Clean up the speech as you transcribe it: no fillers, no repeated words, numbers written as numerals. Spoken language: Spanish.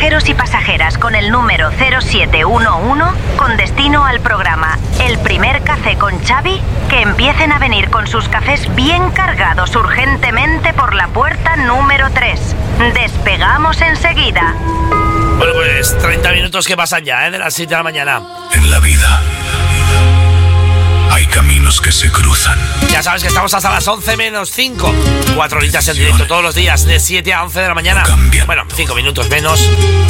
pasajeros y pasajeras con el número 0711 con destino al programa El Primer Café con Xavi, que empiecen a venir con sus cafés bien cargados urgentemente por la puerta número 3. Despegamos enseguida. Bueno, pues 30 minutos que pasan ya, de las 7 de la mañana. En la vida hay caminos que se cruzan. Ya sabes que estamos hasta las 11 menos 5. 4 horitas en directo todos los días, de 7 a 11 de la mañana. Bueno, 5 minutos menos.